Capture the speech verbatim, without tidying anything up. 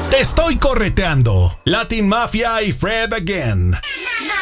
Te estoy correteando. Latin Mafia y Fred Again.